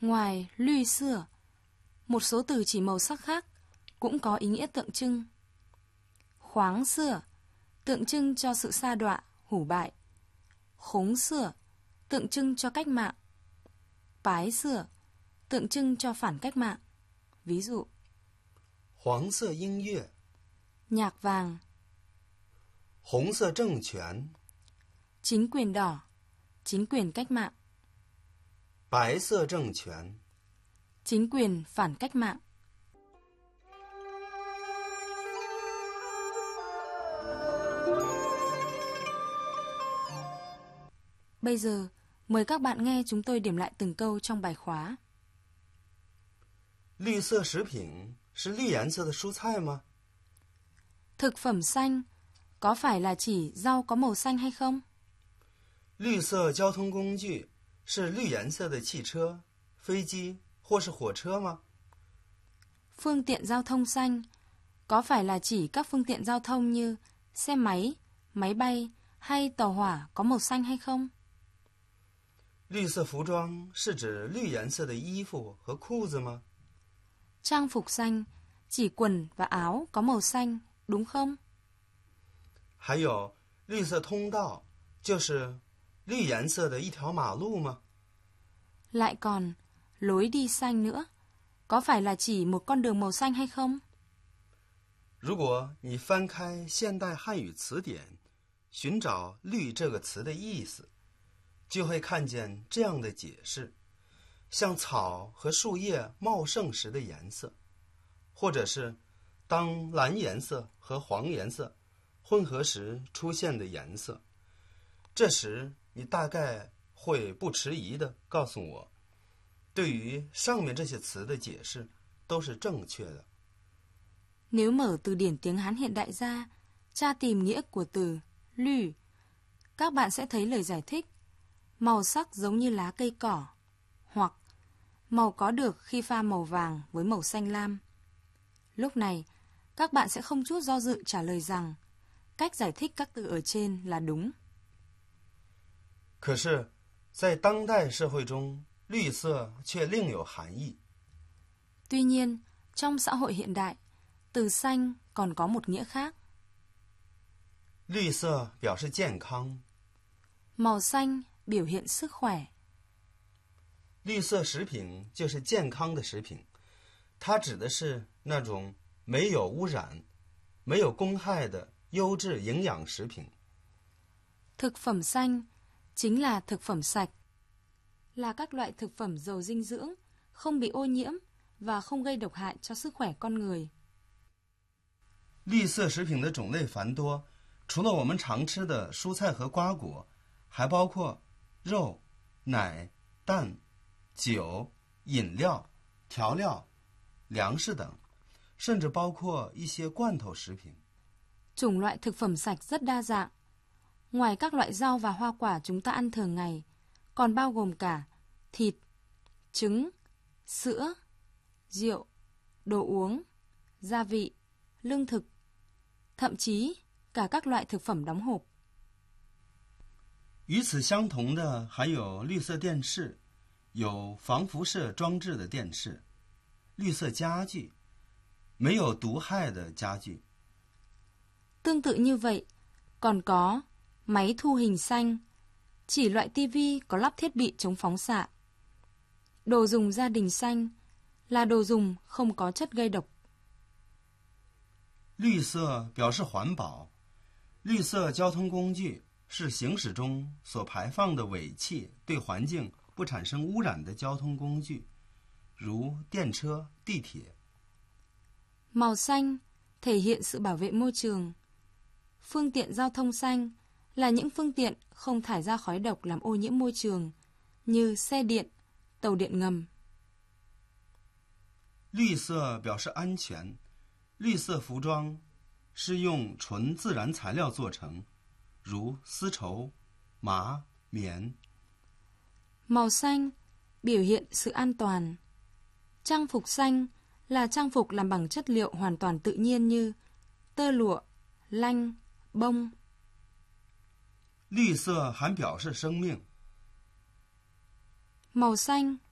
Ngoài绿色, một số từ chỉ màu sắc khác cũng có ý nghĩa tượng trưng. Khoáng xưa, tượng trưng cho sự sa đọa, hủ bại. Khống xưa, tượng trưng cho cách mạng. Pái xưa, tượng trưng cho phản cách mạng. Ví dụ: 黄色音乐 nhạc vàng, 红色政权 chính quyền đỏ, chính quyền cách mạng, 白色政权 chính quyền phản cách mạng. Bây giờ, mời các bạn nghe chúng tôi điểm lại từng câu trong bài khóa. 绿色食品是绿颜色的蔬菜吗？ Thực phẩm xanh có phải là chỉ rau có màu xanh hay không? 绿色交通工具是绿颜色的汽车、飞机或是火车吗？ Phương tiện giao thông xanh có phải là chỉ các phương tiện giao thông như xe máy, máy bay hay tàu hỏa có màu xanh hay không? 绿色服装是指绿颜色的衣服和裤子吗？ Trang phục xanh chỉ quần và áo có màu xanh, đúng không? 还有绿色通道就是绿颜色的一条马路吗？ Lại còn, lối đi xanh nữa, có phải là chỉ một con đường màu xanh hay không? 如果你翻开现代汉语词典，寻找“绿”这个词的意思，就会看见这样的解释：像草和树叶茂盛时的颜色，或者是当蓝颜色和黄颜色混合时出现的颜色。这时你大概会不迟疑地告诉我，对于上面这些词的解释都是正确的。 Nếu mở từ điển tiếng Hán hiện đại ra, tra tìm nghĩa của từ lü, các bạn sẽ thấy lời giải thích màu sắc giống như lá cây cỏ, hoặc màu có được khi pha màu vàng với màu xanh lam. Lúc này, các bạn sẽ không chút do dự trả lời rằng cách giải thích các từ ở trên là đúng. 可是，在当代社会中，绿色却另有含义。 Tuy nhiên, trong xã hội hiện đại, từ xanh còn có một nghĩa khác. 绿色表示健康， Màu xanh biểu hiện sức khỏe. 绿色食品就是健康的食品，它指的是那种没有污染、没有公害的优质营养食品。 Thực phẩm xanh chính là thực phẩm sạch, là các loại thực phẩm giàu dinh dưỡng, không bị ô nhiễm và không gây độc hại cho sức khỏe con người. 绿色食品的种类繁多，除了我们常吃的蔬菜和瓜果，还包括肉、奶、蛋、酒、饮料、调料、粮食等，甚至包括一些罐头食品。 Chủng loại thực phẩm sạch rất đa dạng. Ngoài các loại rau và hoa quả chúng ta ăn thường ngày, còn bao gồm cả thịt, trứng, sữa, rượu, đồ uống, gia vị, lương thực, thậm chí cả các loại thực phẩm đóng hộp. 与此相同的还有绿色电视，有防辐射装置的电视，绿色家具，没有毒害的家具。 Tương tự như vậy, còn có máy thu hình xanh, chỉ loại tivi có lắp thiết bị chống phóng xạ. Đồ dùng gia đình xanh là đồ dùng không có chất gây độc. 绿色表示环保，绿色交通工具是行驶中所排放的尾气对环境不产生污染的交通工具，如电车、地铁。 Màu xanh thể hiện sự bảo vệ môi trường. Phương tiện giao thông xanh là những phương tiện không thải ra khói độc làm ô nhiễm môi trường, như xe điện, tàu điện ngầm. 绿色表示安全，绿色服装是用纯自然材料做成，如丝绸、麻、棉。 Màu xanh biểu hiện sự an toàn. Trang phục xanh là trang phục làm bằng chất liệu hoàn toàn tự nhiên như tơ lụa, lanh, bông. 绿色还表示生命。 Màu xanh